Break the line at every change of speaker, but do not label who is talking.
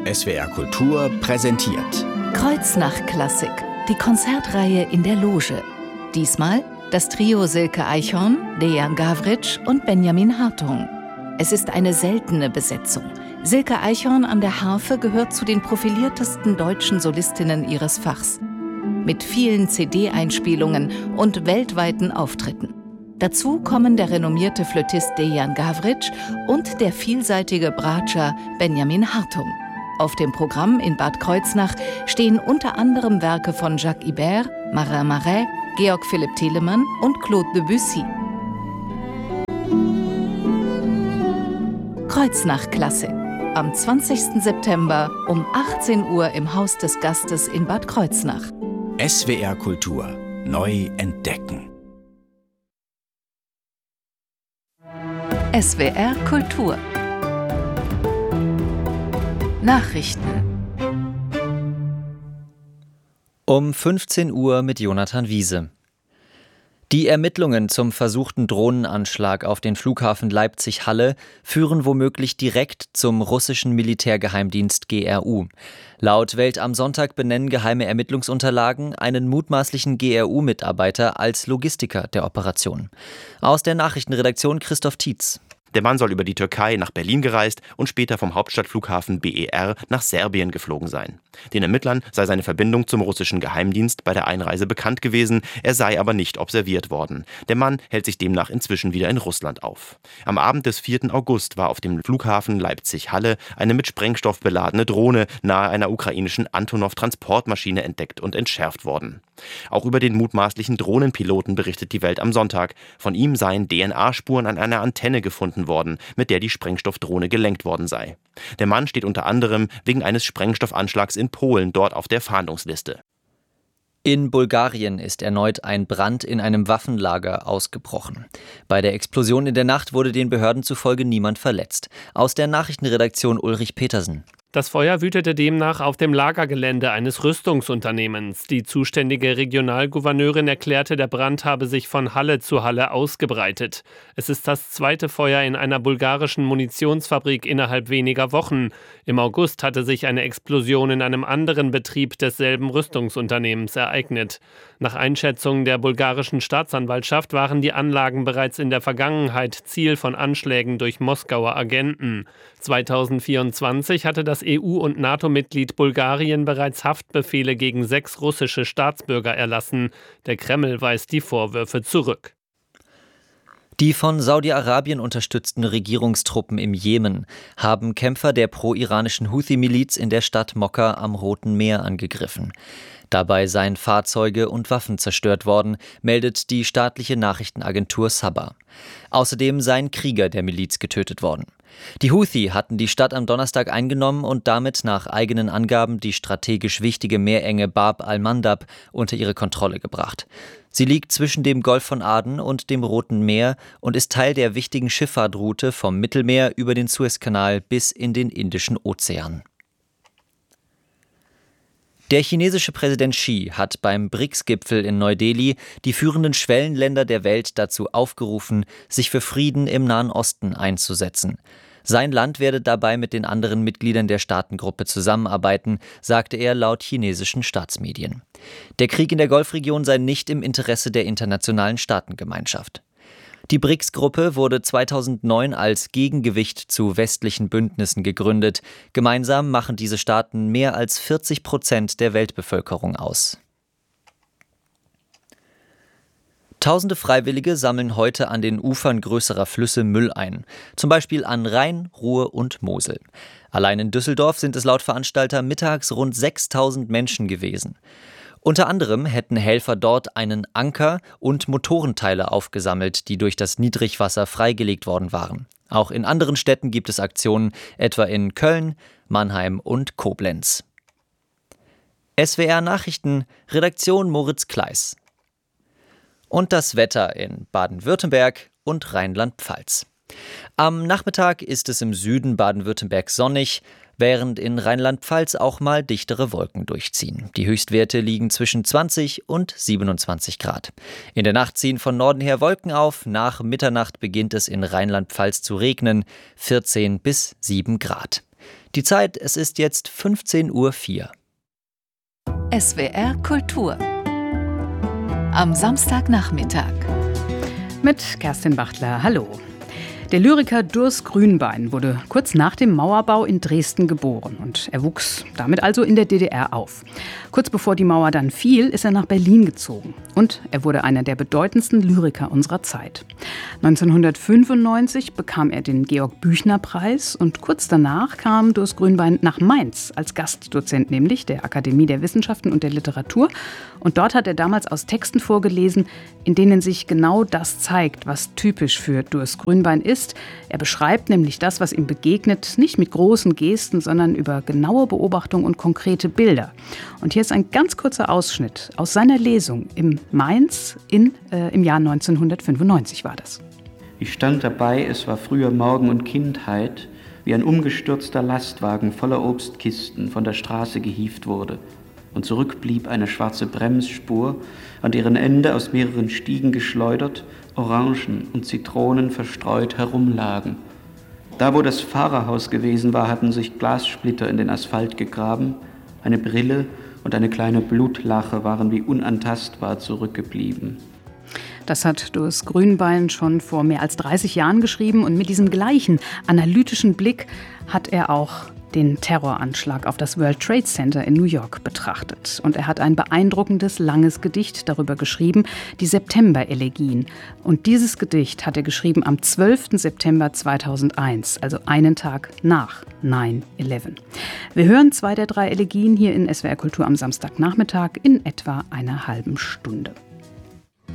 SWR Kultur präsentiert
Kreuznach-Klassik, die Konzertreihe in der Loge. Diesmal das Trio Silke Eichhorn, Dejan Gavric und Benjamin Hartung. Es ist eine seltene Besetzung. Silke Eichhorn an der Harfe gehört zu den profiliertesten deutschen Solistinnen ihres Fachs. Mit vielen CD-Einspielungen und weltweiten Auftritten. Dazu kommen der renommierte Flötist Dejan Gavric und der vielseitige Bratscher Benjamin Hartung. Auf dem Programm in Bad Kreuznach stehen unter anderem Werke von Jacques Ibert, Marin Marais, Georg Philipp Telemann und Claude Debussy. Kreuznach-Klassik. Am 20. September um 18 Uhr im Haus des Gastes in Bad Kreuznach.
SWR Kultur neu entdecken.
SWR Kultur. Nachrichten.
Um 15 Uhr mit Jonathan Wiese. Die Ermittlungen zum versuchten Drohnenanschlag auf den Flughafen Leipzig-Halle führen womöglich direkt zum russischen Militärgeheimdienst GRU. Laut Welt am Sonntag benennen geheime Ermittlungsunterlagen einen mutmaßlichen GRU-Mitarbeiter als Logistiker der Operation. Aus der Nachrichtenredaktion Christoph Tietz.
Der Mann soll über die Türkei nach Berlin gereist und später vom Hauptstadtflughafen BER nach Serbien geflogen sein. Den Ermittlern sei seine Verbindung zum russischen Geheimdienst bei der Einreise bekannt gewesen, er sei aber nicht observiert worden. Der Mann hält sich demnach inzwischen wieder in Russland auf. Am Abend des 4. August war auf dem Flughafen Leipzig-Halle eine mit Sprengstoff beladene Drohne nahe einer ukrainischen Antonov-Transportmaschine entdeckt und entschärft worden. Auch über den mutmaßlichen Drohnenpiloten berichtet die Welt am Sonntag. Von ihm seien DNA-Spuren an einer Antenne gefunden worden, mit der die Sprengstoffdrohne gelenkt worden sei. Der Mann steht unter anderem wegen eines Sprengstoffanschlags in Polen dort auf der Fahndungsliste.
In Bulgarien ist erneut ein Brand in einem Waffenlager ausgebrochen. Bei der Explosion in der Nacht wurde den Behörden zufolge niemand verletzt. Aus der Nachrichtenredaktion Ulrich Petersen.
Das Feuer wütete demnach auf dem Lagergelände eines Rüstungsunternehmens. Die zuständige Regionalgouverneurin erklärte, der Brand habe sich von Halle zu Halle ausgebreitet. Es ist das zweite Feuer in einer bulgarischen Munitionsfabrik innerhalb weniger Wochen. Im August hatte sich eine Explosion in einem anderen Betrieb desselben Rüstungsunternehmens ereignet. Nach Einschätzung der bulgarischen Staatsanwaltschaft waren die Anlagen bereits in der Vergangenheit Ziel von Anschlägen durch Moskauer Agenten. 2024 hatte das EU- und NATO-Mitglied Bulgarien bereits Haftbefehle gegen 6 russische Staatsbürger erlassen. Der Kreml weist die Vorwürfe zurück.
Die von Saudi-Arabien unterstützten Regierungstruppen im Jemen haben Kämpfer der pro-iranischen Houthi-Miliz in der Stadt Mokka am Roten Meer angegriffen. Dabei seien Fahrzeuge und Waffen zerstört worden, meldet die staatliche Nachrichtenagentur Sabah. Außerdem seien Krieger der Miliz getötet worden. Die Houthi hatten die Stadt am Donnerstag eingenommen und damit nach eigenen Angaben die strategisch wichtige Meerenge Bab al-Mandab unter ihre Kontrolle gebracht. Sie liegt zwischen dem Golf von Aden und dem Roten Meer und ist Teil der wichtigen Schifffahrtroute vom Mittelmeer über den Suezkanal bis in den Indischen Ozean. Der chinesische Präsident Xi hat beim BRICS-Gipfel in Neu-Delhi die führenden Schwellenländer der Welt dazu aufgerufen, sich für Frieden im Nahen Osten einzusetzen. Sein Land werde dabei mit den anderen Mitgliedern der Staatengruppe zusammenarbeiten, sagte er laut chinesischen Staatsmedien. Der Krieg in der Golfregion sei nicht im Interesse der internationalen Staatengemeinschaft. Die BRICS-Gruppe wurde 2009 als Gegengewicht zu westlichen Bündnissen gegründet. Gemeinsam machen diese Staaten mehr als 40% der Weltbevölkerung aus. Tausende Freiwillige sammeln heute an den Ufern größerer Flüsse Müll ein, zum Beispiel an Rhein, Ruhr und Mosel. Allein in Düsseldorf sind es laut Veranstalter mittags rund 6.000 Menschen gewesen. Unter anderem hätten Helfer dort einen Anker und Motorenteile aufgesammelt, die durch das Niedrigwasser freigelegt worden waren. Auch in anderen Städten gibt es Aktionen, etwa in Köln, Mannheim und Koblenz. SWR Nachrichten, Redaktion Moritz Kleis. Und das Wetter in Baden-Württemberg und Rheinland-Pfalz. Am Nachmittag ist es im Süden Baden-Württembergs sonnig, während in Rheinland-Pfalz auch mal dichtere Wolken durchziehen. Die Höchstwerte liegen zwischen 20 und 27 Grad. In der Nacht ziehen von Norden her Wolken auf. Nach Mitternacht beginnt es in Rheinland-Pfalz zu regnen, 14 bis 7 Grad. Die Zeit, es ist jetzt 15:04 Uhr.
SWR Kultur. Am Samstagnachmittag.
Mit Kerstin Bachtler, hallo. Der Lyriker Durs Grünbein wurde kurz nach dem Mauerbau in Dresden geboren und er wuchs damit also in der DDR auf. Kurz bevor die Mauer dann fiel, ist er nach Berlin gezogen und er wurde einer der bedeutendsten Lyriker unserer Zeit. 1995 bekam er den Georg-Büchner-Preis und kurz danach kam Durs Grünbein nach Mainz als Gastdozent, nämlich der Akademie der Wissenschaften und der Literatur. Und dort hat er damals aus Texten vorgelesen, in denen sich genau das zeigt, was typisch für Durs Grünbein ist. Er beschreibt nämlich das, was ihm begegnet, nicht mit großen Gesten, sondern über genaue Beobachtung und konkrete Bilder. Und hier ist ein ganz kurzer Ausschnitt aus seiner Lesung im Mainz im Jahr 1995 war das.
Ich stand dabei, es war früher Morgen und Kindheit, wie ein umgestürzter Lastwagen voller Obstkisten von der Straße gehievt wurde. Und zurück blieb eine schwarze Bremsspur, an deren Ende aus mehreren Stiegen geschleudert Orangen und Zitronen verstreut herumlagen. Da, wo das Fahrerhaus gewesen war, hatten sich Glassplitter in den Asphalt gegraben, eine Brille und eine kleine Blutlache waren wie unantastbar zurückgeblieben.
Das hat Durs Grünbein schon vor mehr als 30 Jahren geschrieben und mit diesem gleichen analytischen Blick hat er auch den Terroranschlag auf das World Trade Center in New York betrachtet. Und er hat ein beeindruckendes, langes Gedicht darüber geschrieben, die September-Elegien. Und dieses Gedicht hat er geschrieben am 12. September 2001, also einen Tag nach 9/11. Wir hören 2 der 3 Elegien hier in SWR Kultur am Samstagnachmittag in etwa einer halben Stunde.